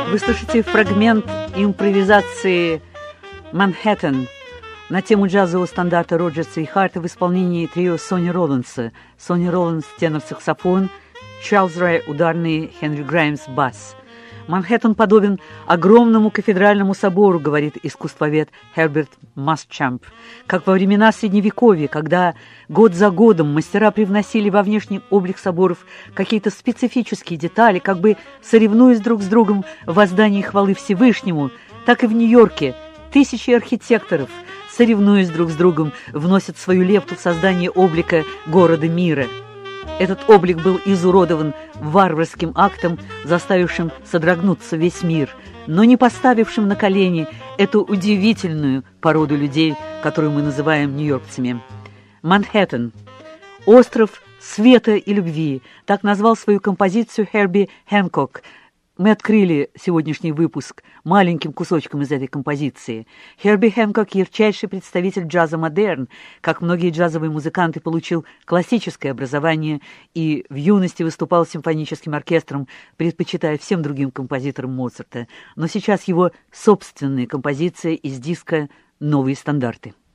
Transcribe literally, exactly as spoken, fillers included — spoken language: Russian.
Вы слышите фрагмент импровизации «Манхэттен» на тему джазового стандарта Роджерса и Харта в исполнении трио Сони Роллинса. Сони Роллинс – тенор-саксофон, Чарльз Рай – ударный, Хенри Граймс – бас. «Манхэттен» подобен огромному кафедральному собору, говорит искусствовед Херберт Масчамп, как во времена Средневековья, когда год за годом мастера привносили во внешний облик соборов какие-то специфические детали, как бы соревнуясь друг с другом в воздании хвалы Всевышнему, так и в Нью-Йорке тысячи архитекторов, соревнуясь друг с другом, вносят свою лепту в создание облика города мира. Этот облик был изуродован варварским актом, заставившим содрогнуться весь мир, но не поставившим на колени эту удивительную породу людей, которую мы называем нью-йоркцами. Манхэттен – остров света и любви, так назвал свою композицию Херби Хэнкок. Мы открыли сегодняшний выпуск маленьким кусочком из этой композиции. Херби Хэнкок – ярчайший представитель джаза модерн. Как многие джазовые музыканты, получил классическое образование и в юности выступал с симфоническим оркестром, предпочитая всем другим композиторам Моцарта. Но сейчас его собственная композиция из диска «Новые стандарты».